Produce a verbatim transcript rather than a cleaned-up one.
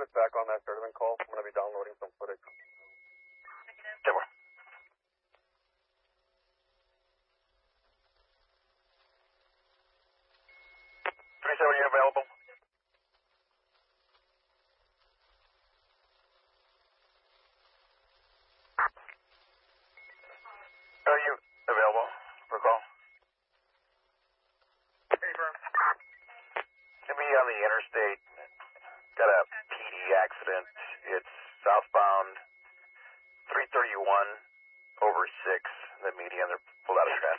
us back on that Sturtevant call. I'm going to be downloading some footage. Okay, well. twenty-seven, are you available? Are you available for a call? Hey, Vern. Can be on the interstate. Got a P D accident. It's southbound three thirty-one over six. The median, they're pulled out of traffic.